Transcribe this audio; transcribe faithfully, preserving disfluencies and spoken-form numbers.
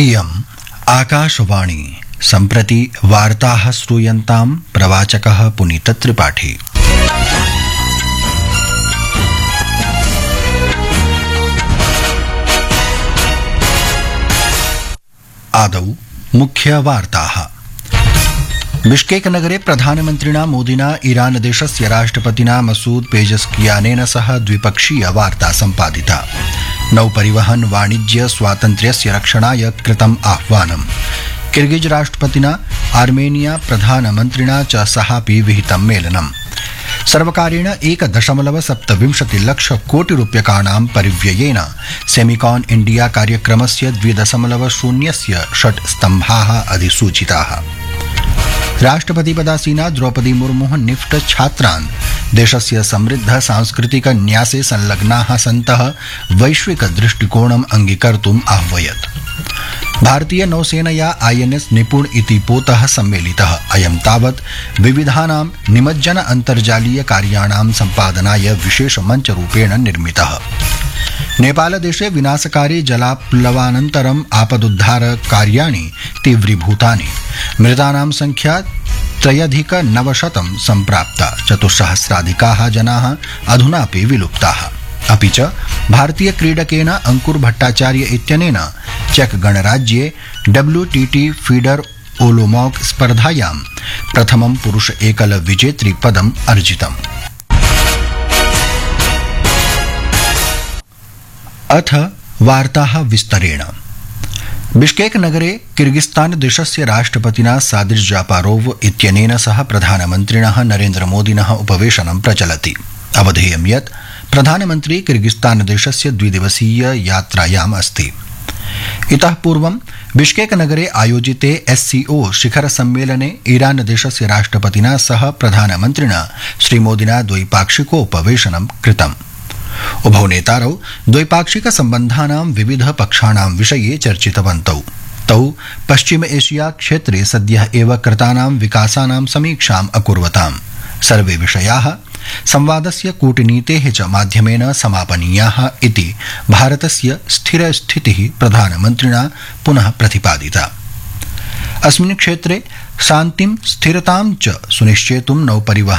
इयम् आकाशवाणी सम्प्रति वार्ताः श्रूयन्तां प्रवाचकः पुनीतत्रिपाठी। आदौ मुख्यवार्ताः। बिश्केक नगरे प्रधानमन्त्रिणा मोदिना ईरान देशस्य राष्ट्रपतिना मसूद पेजेस्कियानेन सह द्विपक्षीय वार्ता सम्पादिता। नौपरिवहन वाणिज्य स्वातन्त्र्यस्य रक्षणाय कृतम् आह्वानम्। किर्गिज राष्ट्रपतिना आर्मेनिया प्रधानमन्त्रिणा च सहापि विहितं मेलनम्। सर्वकारेण एक दशमलव सप्तविंशति लक्ष कोटि रूप्यकाणां परिव्ययेन सेमिकॉन इंडिया कार्यक्रमस्य द्वि दशमलव शून्यस्य षट् स्तम्भाः अधिसूचिताः। राष्ट्रपतिपदासीना द्रौपदी मुर्मुः निफ्ट छात्रान् देशस्य समृद्ध सांस्कृतिक न्यासे संलग्नाः सन्तः वैश्विक दृष्टिकोणम् अंगीकर्तुम् आह्वयत्। भारतीय नौसेनया आईएनएस निपुण इति पोतः सम्मेलितः। अयं तावत् विविधानां निमज्जन अन्तर्जालीय कार्याणां सम्पादनाय विशेष मञ्चरूपेण निर्मितः। नेपालदेशे विनाशकारि जलाप्लवानन्तरम् आपदुद्धार कार्याणि तीव्रीभूतानि। मृतानां संख्या त्रयधिक नवशतं सम्प्राप्ता। चतुस्सहस्राधिकाः जनाः अधुनापि विलुप्ताः। अपि च भारतीय क्रीडकेन अंकुर भट्टाचार्य इत्यनेन चेक गणराज्ये डब्ल्यूटीटी फीडर ओलोमॉक स्पर्धायां प्रथमं पुरुष एकल विजेतृ पदम् अर्जितम्। अथ वार्ताः विस्तरेण। बिश्केक नगरे किर्गिस्तान देशस्य राष्ट्रपतिना सादिर जापारोव इत्यनेन सह प्रधानमन्त्रिणः नरेन्द्र मोदिनः उपवेशनं प्रचलति। अवधेयं यत् प्रधानमन्त्री किर्गिस्तान देशस्य द्विदिवसीय यात्रायाम् अस्ति। इतः पूर्वं बिश्केक नगरे आयोजिते एससीओ शिखर सम्मेलने ईरान देशस्य राष्ट्रपतिना सह प्रधानमन्त्रिणा श्रीमोदिना द्वैपाक्षिकोपवेशनं कृतम्। उभौ नेतारौ द्वैपाक्षिक सम्बन्धानां विविध पक्षाणां विषये चर्चितवन्तौ। तौ पश्चिम एशिया क्षेत्रे सद्यः एव कृतानां विकासानां समीक्षाम् अकुर्वताम्। सर्वे विषयाः संवादस्य कूटनीतेः च माध्यमेन समापनीयाः इति भारतस्य स्थिरस्थितिः प्रधानमन्त्रिणा पुनः प्रतिपादिता। अस्मिन् क्षेत्रे शान्तिं स्थिरतां च सुनिश्चेतुं नौपरिवहन